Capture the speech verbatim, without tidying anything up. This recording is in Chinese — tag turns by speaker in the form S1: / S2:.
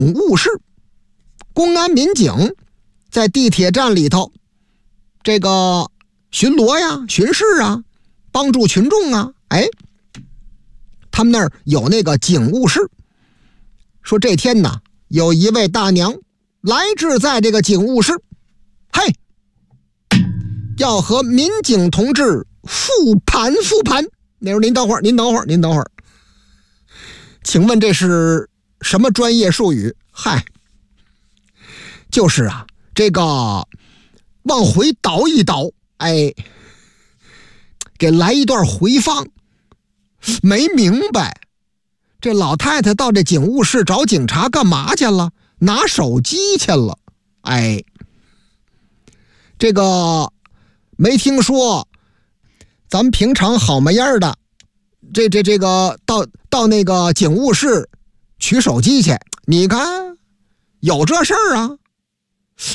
S1: 务室，公安民警在地铁站里头这个巡逻呀、巡视啊，帮助群众啊。哎，他们那儿有那个警务室，说这天呢，有一位大娘来至在这个警务室，嘿，要和民警同志复盘复盘。那时候您等会儿，您等会儿，您等会儿，请问这是什么专业术语？嗨，就是啊，这个往回倒一倒，哎，给来一段回放。没明白，这老太太到这警务室找警察干嘛去了？拿手机去了。哎，这个没听说，咱们平常好模样的，这这这个到到那个警务室取手机去，你看有这事儿啊？